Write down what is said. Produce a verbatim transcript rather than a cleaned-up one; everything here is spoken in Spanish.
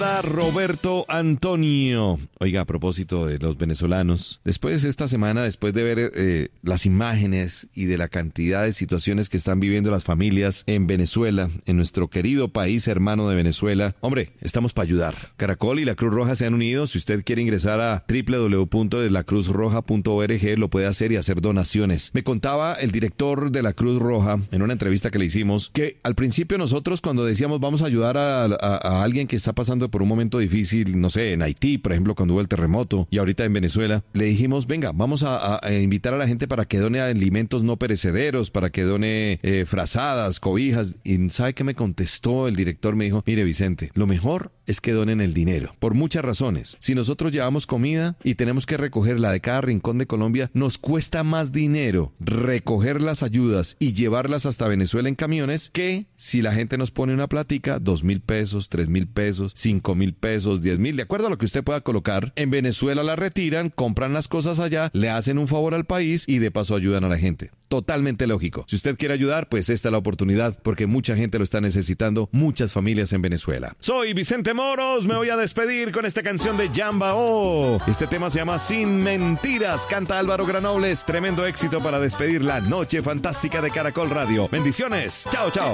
Roberto Antonio. Oiga, a propósito de los venezolanos, después de esta semana, después de ver eh, las imágenes y de la cantidad de situaciones que están viviendo las familias en Venezuela, en nuestro querido país hermano de Venezuela, hombre, estamos para ayudar. Caracol y la Cruz Roja se han unido. Si usted quiere ingresar a doble u doble u doble u punto la cruz roja punto org, lo puede hacer y hacer donaciones. Me contaba el director de la Cruz Roja en una entrevista que le hicimos que al principio nosotros cuando decíamos vamos a ayudar a, a, a alguien que está pasando por un momento difícil, no sé, en Haití, por ejemplo, cuando hubo el terremoto, y ahorita en Venezuela, le dijimos, venga, vamos a, a, a invitar a la gente para que done alimentos no perecederos, para que done eh, frazadas, cobijas. Y ¿sabe qué me contestó el director? Me dijo, mire Vicente, lo mejor es que donen el dinero, por muchas razones. Si nosotros llevamos comida y tenemos que recogerla de cada rincón de Colombia, nos cuesta más dinero recoger las ayudas y llevarlas hasta Venezuela en camiones que si la gente nos pone una platica, dos mil pesos, tres mil pesos, cinco mil pesos, diez mil, de acuerdo a lo que usted pueda colocar. En Venezuela la retiran, compran las cosas allá, le hacen un favor al país y de paso ayudan a la gente. Totalmente lógico. Si usted quiere ayudar, pues esta es la oportunidad, porque mucha gente lo está necesitando, muchas familias en Venezuela. Soy Vicente Moros, me voy a despedir con esta canción de Yamba O. Este tema se llama Sin Mentiras, canta Álvaro Granobles. Tremendo éxito para despedir la noche fantástica de Caracol Radio. Bendiciones, chao, chao.